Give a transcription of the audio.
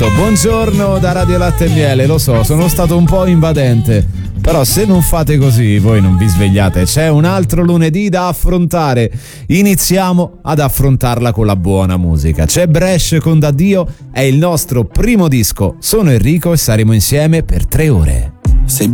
Esatto, buongiorno da Radio Latte e Miele, lo so, sono stato un po' invadente, però se non fate così voi non vi svegliate, c'è un altro lunedì da affrontare, iniziamo ad affrontarla con la buona musica. C'è Bresh con D'Addio, è il nostro primo disco, sono Enrico e saremo insieme per 3 ore. Sei